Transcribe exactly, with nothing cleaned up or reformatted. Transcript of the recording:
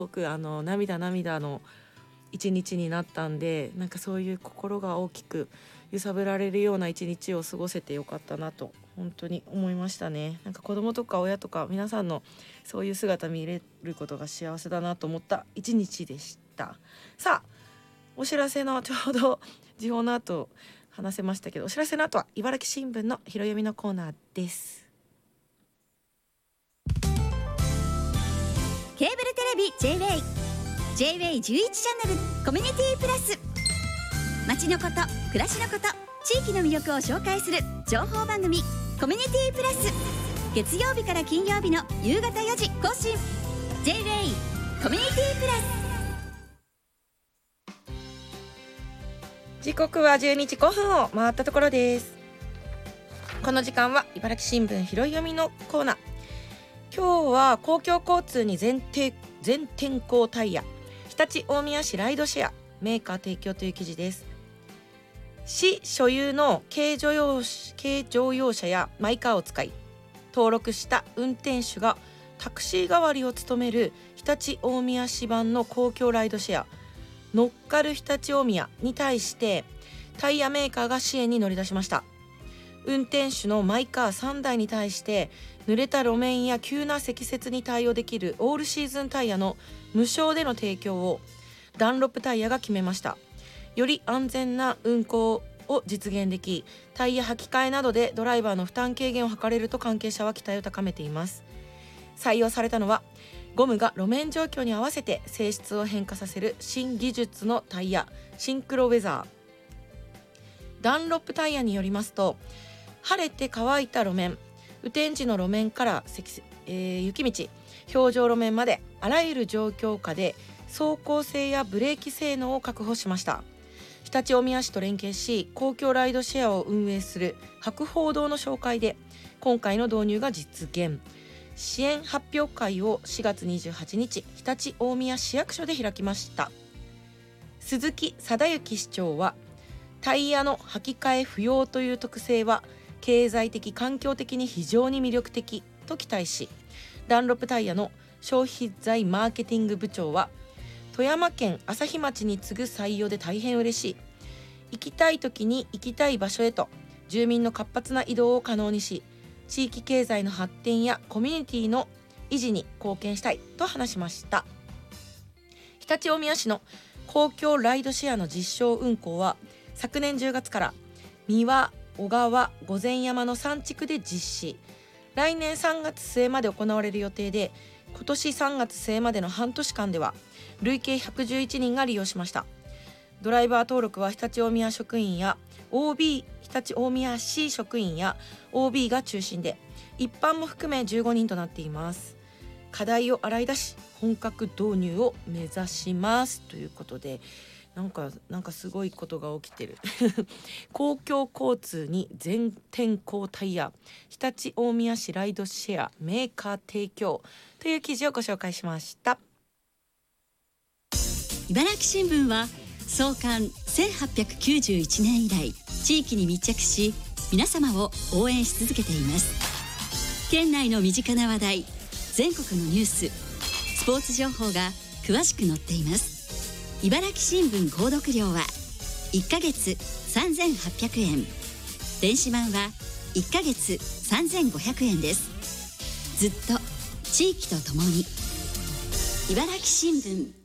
僕あの涙涙の一日になったんで、なんかそういう心が大きく揺さぶられるような一日を過ごせてよかったなと本当に思いましたね。なんか子供とか親とか皆さんのそういう姿見れることが幸せだなと思った一日でした。さあ、お知らせのちょうど時報の後話せましたけど、お知らせの後は茨城新聞の拾い読みのコーナーです。 ケーブルテレビ ジェイウェイ ジェイウェイじゅういち チャンネルコミュニティプラス、街のこと、暮らしのこと、地域の魅力を紹介する情報番組コミュニティプラス、月曜日から金曜日の夕方よじ更新。 ジェイウェイ コミュニティプラス。 時刻はじゅうにじごふんを回ったところです。この時間は茨城新聞拾い読みのコーナー。今日は公共交通に全て全天候タイヤ、常陸大宮市ライドシェアメーカー提供という記事です。市所有の軽乗用軽乗用車やマイカーを使い登録した運転手がタクシー代わりを務める常陸大宮市版の公共ライドシェア乗っかる常陸大宮に対してタイヤメーカーが支援に乗り出しました。運転手のマイカーさんだいに対して濡れた路面や急な積雪に対応できるオールシーズンタイヤの無償での提供をダンロップタイヤが決めました。より安全な運行を実現でき、タイヤ履き替えなどでドライバーの負担軽減を図れると関係者は期待を高めています。採用されたのはゴムが路面状況に合わせて性質を変化させる新技術のタイヤシンクロウェザー。ダンロップタイヤによりますと、晴れて乾いた路面、雨天時の路面から積、えー、雪道、氷上路面まであらゆる状況下で走行性やブレーキ性能を確保しました。常陸大宮市と連携し公共ライドシェアを運営する博報堂の紹介で今回の導入が実現。支援発表会をしがつにじゅうはちにち常陸大宮市役所で開きました。鈴木貞之市長は、タイヤの履き替え不要という特性は経済的環境的に非常に魅力的と期待し、ダンロップタイヤの消費財マーケティング部長は、富山県朝日町に次ぐ採用で大変嬉しい、行きたい時に行きたい場所へと住民の活発な移動を可能にし、地域経済の発展やコミュニティの維持に貢献したいと話しました。常陸大宮市の公共ライドシェアの実証運行は昨年じゅうがつから三輪、小川、御前山のさん地区で実施。来年さんがつ末まで行われる予定で、今年さんがつ末までの半年間では累計ひゃくじゅういちにんが利用しました。ドライバー登録は常陸大宮職員や オービー 常陸大宮市職員や オービー が中心で、一般も含めじゅうごにんとなっています。課題を洗い出し本格導入を目指しますということで、なんかなんかすごいことが起きてる公共交通に全天候タイヤ、常陸大宮市ライドシェアメーカー提供という記事をご紹介しました。 茨城新聞は創刊せんはっぴゃくきゅうじゅういちねん以来、地域に密着し皆様を応援し続けています。県内の身近な話題、全国のニュース、スポーツ情報が詳しく載っています。茨城新聞購読料はいっかげつさんぜんはっぴゃくえん、電子版はいっかげつさんぜんごひゃくえんです。ずっと地域とともに。茨城新聞